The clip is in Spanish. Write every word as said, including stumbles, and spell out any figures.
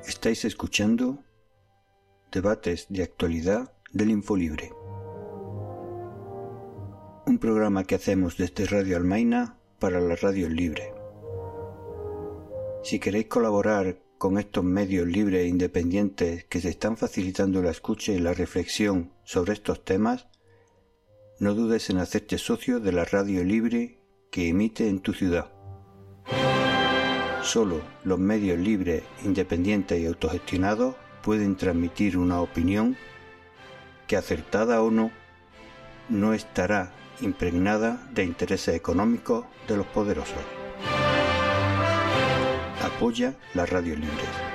Estáis escuchando Debates de Actualidad del Infolibre, un programa que hacemos desde Radio Almaina para la Radio Libre. Si queréis colaborar con estos medios libres e independientes que se están facilitando la escucha y la reflexión sobre estos temas, no dudes en hacerte socio de la Radio Libre que emite en tu ciudad. Solo los medios libres, independientes y autogestionados pueden transmitir una opinión que, acertada o no, no estará impregnada de intereses económicos de los poderosos. Apoya la Radio Libre.